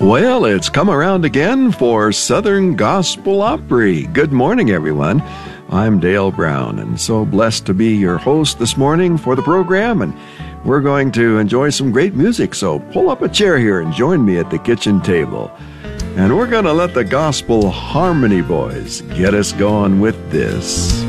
Well, it's come around again for Southern Gospel Opry. Good morning, everyone. I'm Dale Brown, and so blessed to be your host this morning for the program, and we're going to enjoy some great music, so pull up a chair here and join me at the kitchen table. And we're going to let the Gospel Harmony Boys get us going with this.